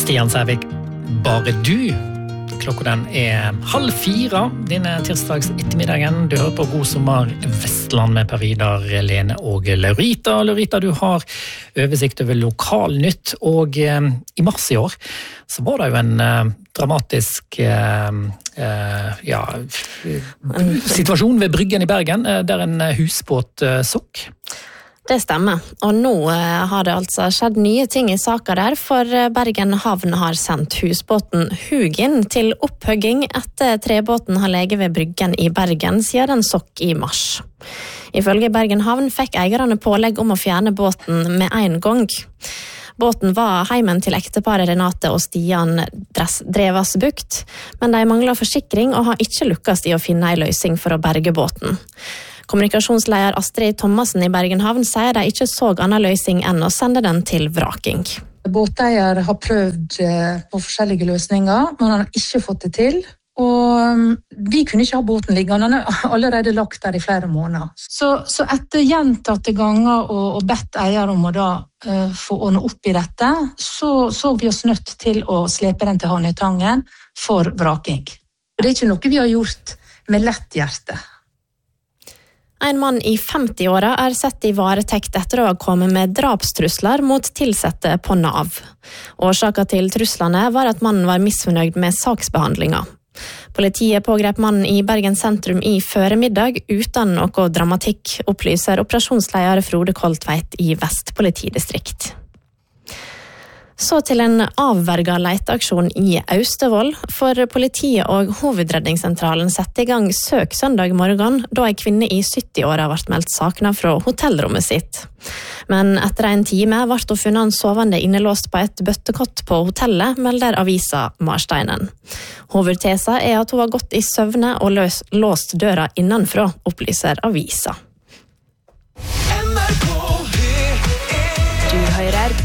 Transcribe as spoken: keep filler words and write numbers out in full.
Stian Sævik, bare du. Klokka den er halv fire, denne tirsdags ettermiddagen. Du hører på God sommer Vestland med Per Vidar, Lene og Laurita. Laurita, du har oversikt over lokalnytt, og eh, i mars i år så var det jo en eh, dramatisk eh, eh, ja, situasjon ved Bryggen i Bergen, eh, der en husbåt eh, sokk. Det stemmer, og nå eh, har det altså skjedd nye ting i saker der, for Bergen havn har sendt husbåten Hugin til opphugging etter trebåten har leget ved Bryggen i Bergen siden den sokk i mars. Ifølge Bergen havn fikk eierne pålegg om å fjerne båten med en gang. Båten var heimen til ekteparet Renate og Stian Drevasbukt, men de mangler forsikring og har ikke lykkes i å finne en løsning for å berge båten. Kommunikasjonsleder Astrid Thomassen i Bergen havn sier de ikke så annen løsning enn å sende den til vraking. Båteier har prøvd på forskjellige løsninger, men han har ikke fått det til. Og vi kunne ikke ha båten liggende, han har allerede lagt der i flere måneder. Så, så etter gjentatte ganger og, og bedt eier om å da uh, få ordne opp i dette, så så vi oss nødt til å slepe den til Hanøytangen for vraking. Det er ikke noe vi har gjort med lett hjerte. En mann i femti-åra er sett i varetekt etter å ha kommet med drapstrusler mot tilsette på Nav. Årsaken til truslene var at mannen var misfornøyd med saksbehandlinga. Politiet pågrep mannen i Bergen sentrum i føremiddag uten noe dramatikk, opplyser operasjonsleder Frode Koltveit i Vest politidistrikt. Så til en avverga leteaksjon i Austevoll, for politiet og hovedredningssentralen sette i gang søk søndag morgen, da en kvinne i sytti-åra ble meldt sakna fra hotellrommet sitt. Men etter en time ble hun funnet sovende innelåst på et bøttekott på hotellet, melder avisa Marsteinen. Hovedtesa er at hun har gått i søvne og løs, låst døra innenfra, opplyser avisa.